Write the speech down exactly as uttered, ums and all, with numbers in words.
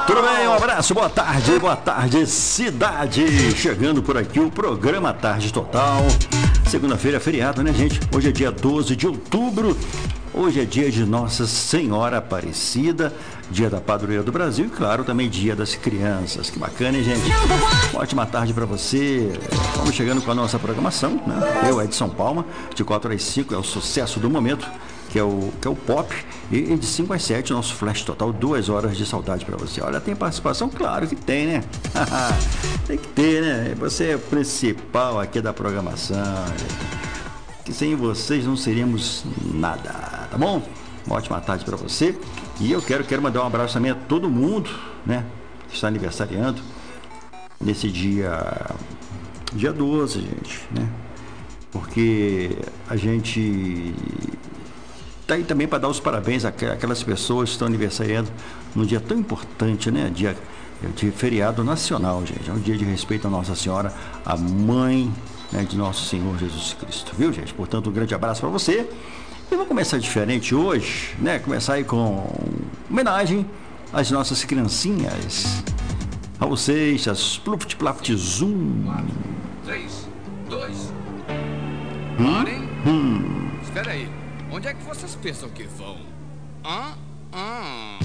Tudo bem? Um abraço, boa tarde, boa tarde, cidade. Chegando por aqui o programa Tarde Total. Segunda-feira é feriado, né, gente? Hoje é dia doze de outubro. Hoje é dia de Nossa Senhora Aparecida, dia da Padroeira do Brasil e, claro, também dia das crianças. Que bacana, hein, gente? Uma ótima tarde para você. Vamos chegando com a nossa programação, né? Eu, Edson Palma, de quatro às cinco é o sucesso do momento, que é o, que é o pop, e de cinco às sete o nosso flash total, duas horas de saudade para você. Olha, tem participação? Claro que tem, né? Tem que ter, né? Você é o principal aqui da programação. Que sem vocês não seríamos nada, tá bom? Uma ótima tarde para você. E eu quero, quero mandar um abraço também a todo mundo, né? Que está aniversariando nesse dia, dia doze, gente, né? Porque a gente tá aí também para dar os parabéns àquelas pessoas que estão aniversariando num dia tão importante, né? Dia de feriado nacional, gente. É um dia de respeito à Nossa Senhora, a mãe, né, de nosso Senhor Jesus Cristo, viu, gente? Portanto, um grande abraço para você. E vamos começar diferente hoje, né? Começar aí com homenagem às nossas criancinhas. A vocês, as Pluft Plaft Zoom. três, dois. Hum? Parem. Hum. Espera aí. Onde é que vocês pensam que vão? Hã? Hã?